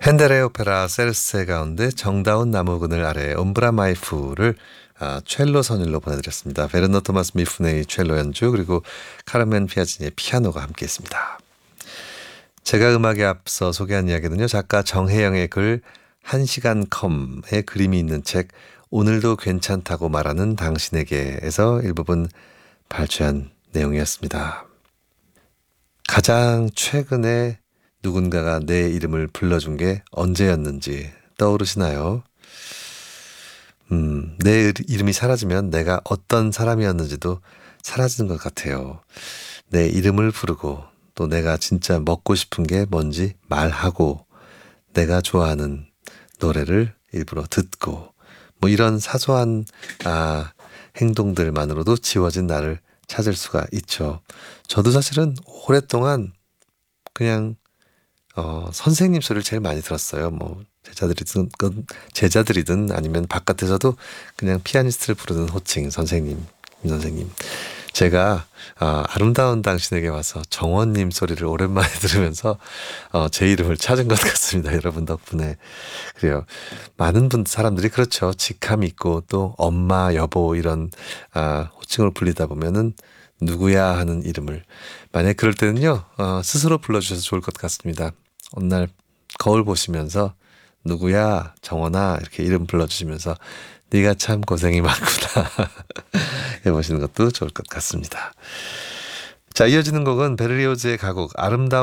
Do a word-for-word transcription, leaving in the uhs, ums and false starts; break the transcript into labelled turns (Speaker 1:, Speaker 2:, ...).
Speaker 1: 헨델의 오페라 세르세 가운데 정다운 나무 그늘 아래 옴브라 마이프를 아, 첼로 선율로 보내드렸습니다. 베르너 토마스 미프네의 첼로 연주 그리고 카르멘 피아치니의 피아노가 함께했습니다. 제가 음악에 앞서 소개한 이야기는요. 작가 정혜영의 글 한 시간 컴의 그림이 있는 책 오늘도 괜찮다고 말하는 당신에게에서 일부분 발췌한 내용이었습니다. 가장 최근에 누군가가 내 이름을 불러준 게 언제였는지 떠오르시나요? 음, 내 이름이 사라지면 내가 어떤 사람이었는지도 사라지는 것 같아요. 내 이름을 부르고 또 내가 진짜 먹고 싶은 게 뭔지 말하고 내가 좋아하는 노래를 일부러 듣고 뭐 이런 사소한 아, 행동들만으로도 지워진 나를 찾을 수가 있죠. 저도 사실은 오랫동안 그냥 어, 선생님 소리를 제일 많이 들었어요. 뭐 제자들이든 제자들이든 아니면 바깥에서도 그냥 피아니스트를 부르는 호칭 선생님, 임 선생님. 제가 아, 아름다운 당신에게 와서 정원님 소리를 오랜만에 들으면서 어, 제 이름을 찾은 것 같습니다. 여러분 덕분에. 그래요. 많은 분 사람들이 그렇죠. 직함이 있고 또 엄마, 여보 이런 아, 호칭을 불리다 보면은 누구야 하는 이름을 만약 그럴 때는요 어, 스스로 불러주셔서 좋을 것 같습니다. 어느 날 거울 보시면서 누구야 정원아 이렇게 이름 불러주시면서 네가 참 고생이 많구나 해보시는 것도 좋을 것 같습니다. 자, 이어지는 곡은 베르리오즈의 가곡 아름다운